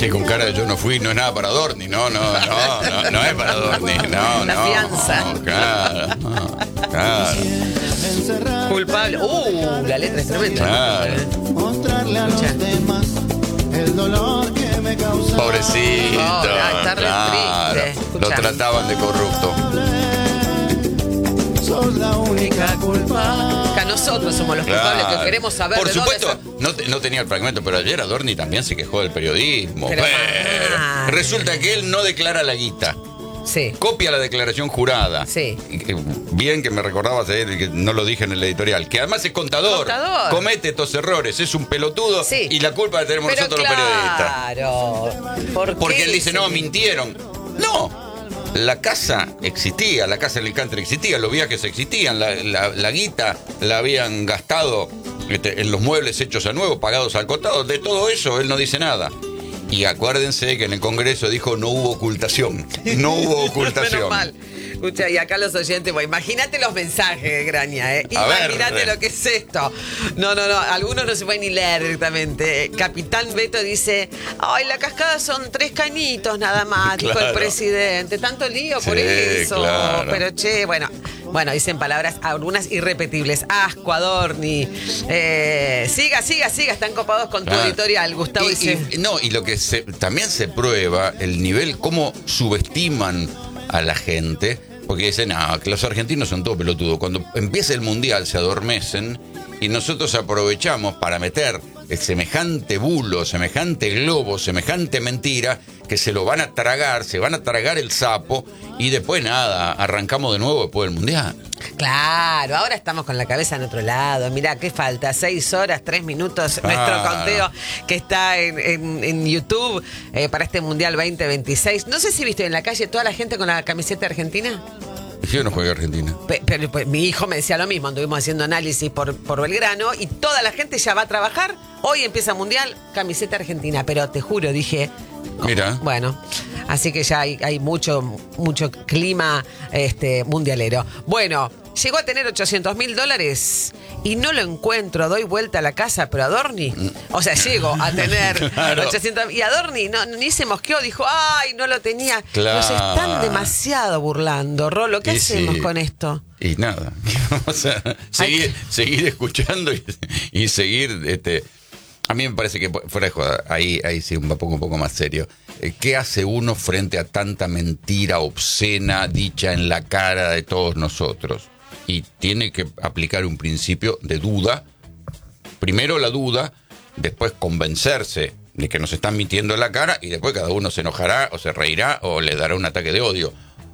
Sí, con cara de yo no fui, no es nada para Adorni, no es para Adorni, no. La fianza. No, claro, claro. Culpable. La letra es tremenda. Claro. Mostrarle a los demás el dolor que me causó. Pobrecito, Está re claro. triste. Lo Escuchá. trataban de corrupto. Sos la única culpable. Acá nosotros somos los culpables que queremos saber Por de supuesto, dónde no tenía el fragmento, pero ayer Adorni también se quejó del periodismo. Pero mal. Resulta que él no declara la guita. Sí. Copia la declaración jurada. Sí. Bien que me recordabas que no lo dije en el editorial. Que además es contador. Comete estos errores. Es un pelotudo. Sí. Y la culpa la tenemos Pero nosotros los periodistas. Claro. Porque él dice, no, mintieron. No. La casa existía, la casa del Country existía, los viajes existían, la guita la habían gastado en los muebles hechos a nuevo, pagados al contado. De todo eso él no dice nada. Y acuérdense que en el Congreso dijo no hubo ocultación. No hubo ocultación. Menos mal. Escucha, y acá los oyentes, bueno, imagínate los mensajes, Graña, ¿eh? Imagínate lo que es esto. No, algunos no se pueden ni leer directamente. Capitán Beto dice, ay, la cascada son 3 cañitos nada más, dijo el presidente. Tanto lío por eso. Claro. Pero che, bueno, dicen palabras algunas irrepetibles. Asco, Adorni. Siga, están copados con tu editorial, Gustavo. Y lo que también se prueba, el nivel, cómo subestiman a la gente, porque dicen, que los argentinos son todos pelotudos. Cuando empieza el mundial se adormecen y nosotros aprovechamos para meter semejante bulo, semejante globo, semejante mentira, que se lo van a tragar, se van a tragar el sapo y después nada, arrancamos de nuevo después del mundial. Claro, ahora estamos con la cabeza en otro lado. Mirá, ¿qué falta? 6 horas, 3 minutos. Nuestro conteo que está en YouTube para este Mundial 2026. No sé si viste en la calle toda la gente con la camiseta argentina. Yo no jugué a Argentina. Pero pues, mi hijo me decía lo mismo. Anduvimos haciendo análisis por Belgrano y toda la gente ya va a trabajar. Hoy empieza Mundial, camiseta argentina. Pero te juro, dije... Mira. Bueno, así que ya hay mucho clima mundialero. Bueno, llegó a tener $800.000 y no lo encuentro. Doy vuelta a la casa, pero Adorni, o sea, llego a tener Claro. 800. Y Adorni ni se mosqueó, dijo, ay, no lo tenía. Claro. Nos están demasiado burlando, Rolo. ¿Qué hacemos con esto? Y nada, o sea, seguir escuchando y seguir... A mí me parece que, fuera de joda, ahí sí, un poco más serio. ¿Qué hace uno frente a tanta mentira obscena dicha en la cara de todos nosotros? Y tiene que aplicar un principio de duda. Primero la duda, después convencerse de que nos están mintiendo en la cara y después cada uno se enojará o se reirá o le dará un ataque de odio.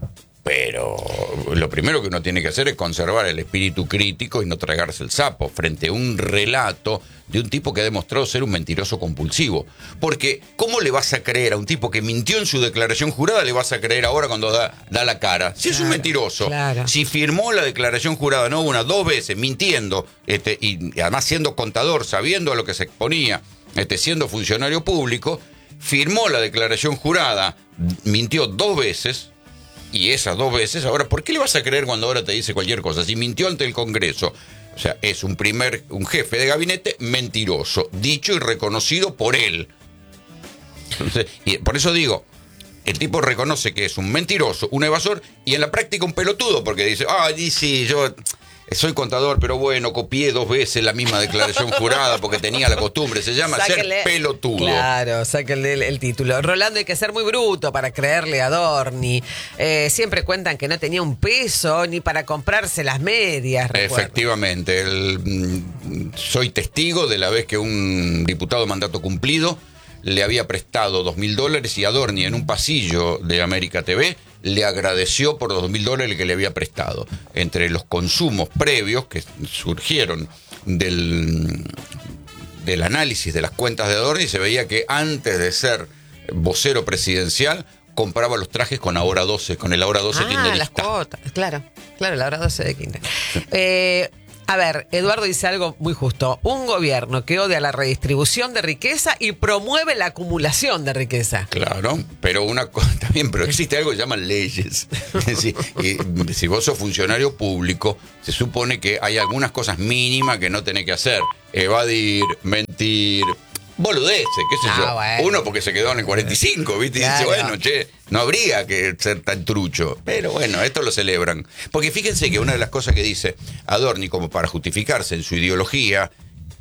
Pero lo primero que uno tiene que hacer es conservar el espíritu crítico y no tragarse el sapo frente a un relato de un tipo que ha demostrado ser un mentiroso compulsivo. Porque, ¿cómo le vas a creer a un tipo que mintió en su declaración jurada, le vas a creer ahora cuando da la cara? Si es un mentiroso, si firmó la declaración jurada, no una, 2 veces, mintiendo, y además siendo contador, sabiendo a lo que se exponía, siendo funcionario público, firmó la declaración jurada, mintió 2 veces, y esas 2 veces, ahora, ¿por qué le vas a creer cuando ahora te dice cualquier cosa? Si mintió ante el Congreso, o sea, es un jefe de gabinete mentiroso, dicho y reconocido por él. Entonces, y por eso digo, el tipo reconoce que es un mentiroso, un evasor, y en la práctica un pelotudo, porque dice, sí, yo soy contador, pero bueno, copié 2 veces la misma declaración jurada porque tenía la costumbre. Se llama ser pelotudo. Claro, sáquenle el título. Rolando, hay que ser muy bruto para creerle a Adorni. Siempre cuentan que no tenía un peso ni para comprarse las medias. Recuerdo. Efectivamente. Soy testigo de la vez que un diputado de mandato cumplido le había prestado $2.000 y Adorni en un pasillo de América TV le agradeció por los $2.000 que le había prestado. Entre los consumos previos que surgieron del análisis de las cuentas de Adorni, se veía que antes de ser vocero presidencial compraba los trajes con Ahora 12, con el Ahora 12 kirchnerista. Las cuotas, claro, la Ahora 12 de Kirchner. A ver, Eduardo dice algo muy justo. Un gobierno que odia la redistribución de riqueza y promueve la acumulación de riqueza. Claro, pero una cosa también, pero existe algo que llaman leyes. Es decir, si vos sos funcionario público, se supone que hay algunas cosas mínimas que no tenés que hacer. Evadir, mentir, boludeces, qué sé yo. Bueno. Uno porque se quedó en el 45, ¿viste? Y Claro. dice, bueno, che, no habría que ser tan trucho. Pero bueno, esto lo celebran. Porque fíjense que una de las cosas que dice Adorni, como para justificarse en su ideología,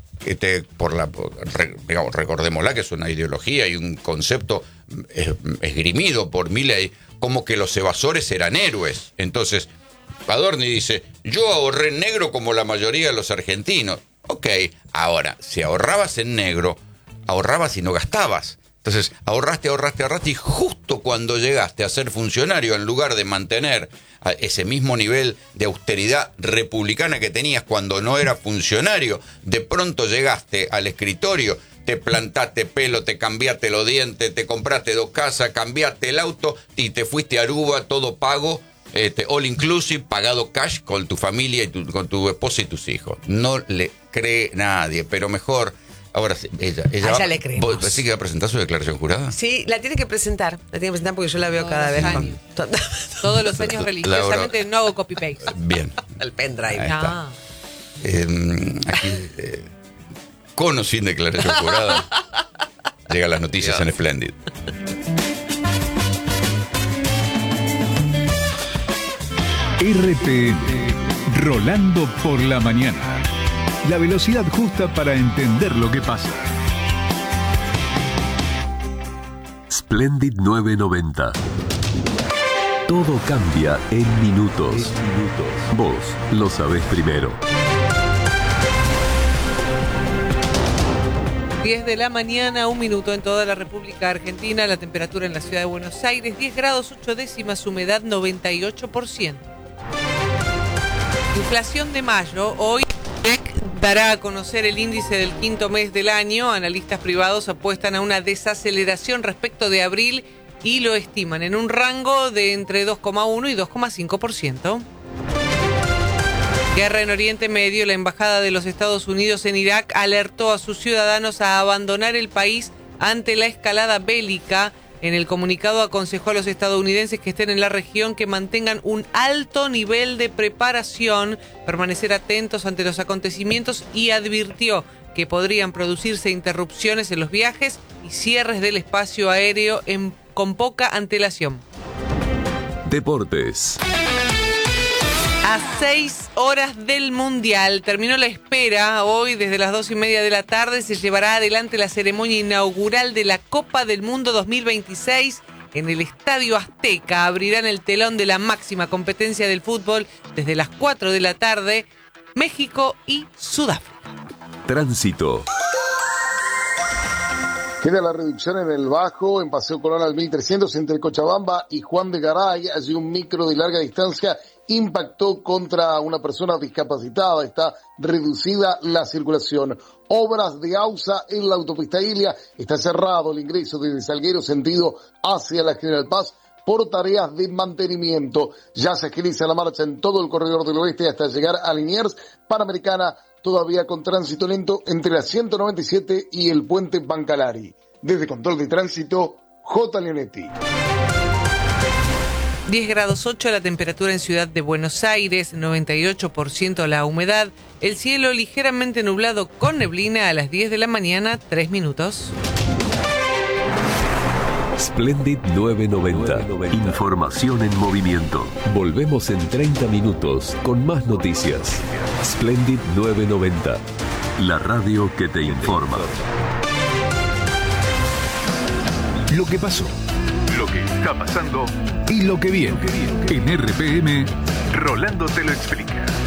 digamos, recordémosla que es una ideología y un concepto esgrimido por Milei, como que los evasores eran héroes. Entonces, Adorni dice, yo ahorré en negro como la mayoría de los argentinos. Ok, ahora, si ahorrabas en negro, ahorrabas y no gastabas. Entonces, ahorraste y justo cuando llegaste a ser funcionario, en lugar de mantener ese mismo nivel de austeridad republicana que tenías cuando no eras funcionario, de pronto llegaste al escritorio, te plantaste pelo, te cambiaste los dientes, te compraste 2 casas, cambiaste el auto y te fuiste a Aruba, todo pago, all inclusive, pagado cash con tu familia y con tu esposa y tus hijos. No le cree nadie, pero mejor. Ahora sí, ella ya le creemos. ¿Vos decís que va a presentar su declaración jurada? Sí, la tiene que presentar. La tiene que presentar porque yo la veo Todos cada los vez años. con... Todos los años religiosamente no hago copy-paste. Bien. El pendrive. Ahí está. Ah. Aquí, con o sin declaración jurada, llegan las noticias Dios. en Splendid. RPM, Rolando por la mañana. La velocidad justa para entender lo que pasa. Splendid 990. Todo cambia en minutos. Vos lo sabés primero. 10 de la mañana, 1 minuto en toda la República Argentina. La temperatura en la ciudad de Buenos Aires, 10 grados 8 décimas, humedad 98%. Inflación de mayo. Hoy INDEC dará a conocer el índice del quinto mes del año. Analistas privados apuestan a una desaceleración respecto de abril y lo estiman en un rango de entre 2,1 y 2,5%. Guerra en Oriente Medio. La Embajada de los Estados Unidos en Irak alertó a sus ciudadanos a abandonar el país ante la escalada bélica. En el comunicado aconsejó a los estadounidenses que estén en la región que mantengan un alto nivel de preparación, permanecer atentos ante los acontecimientos y advirtió que podrían producirse interrupciones en los viajes y cierres del espacio aéreo con poca antelación. Deportes. A 6 horas del Mundial terminó la espera. Hoy, desde las 2:30 de la tarde, se llevará adelante la ceremonia inaugural de la Copa del Mundo 2026 en el Estadio Azteca. Abrirán el telón de la máxima competencia del fútbol desde las 4 de la tarde, México y Sudáfrica. Tránsito. Queda la reducción en el Bajo, en Paseo Colón al 1300, entre Cochabamba y Juan de Garay. Allí un micro de larga distancia impactó contra una persona discapacitada. Está reducida la circulación. Obras de AUSA en la autopista Ilia. Está cerrado el ingreso desde Salguero sentido hacia la General Paz por tareas de mantenimiento. Ya se agiliza la marcha en todo el corredor del oeste hasta llegar a Liniers. Panamericana todavía con tránsito lento entre la 197 y el puente Bancalari. Desde Control de Tránsito, J. Leonetti. 10 grados 8 la temperatura en Ciudad de Buenos Aires, 98% la humedad, el cielo ligeramente nublado con neblina a las 10 de la mañana, 3 minutos. Splendid 990. Información en movimiento. Volvemos en 30 minutos con más noticias. Splendid 990. La radio que te informa. Lo que pasó, lo que está pasando y lo que viene. En RPM, Rolando te lo explica.